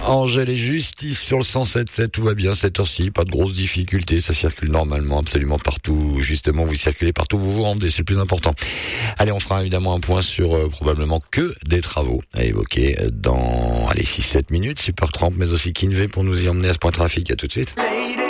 Angèle et Justice sur le 107.7, tout va bien cette heure-ci, pas de grosses difficultés, ça circule normalement absolument partout. Justement, vous circulez partout, vous vous rendez, c'est le plus important. Allez, on fera évidemment un point sur probablement que des travaux à évoquer dans 6-7 minutes, Super Tramp, mais aussi Kinvey pour nous y emmener à ce point trafic. À tout de suite.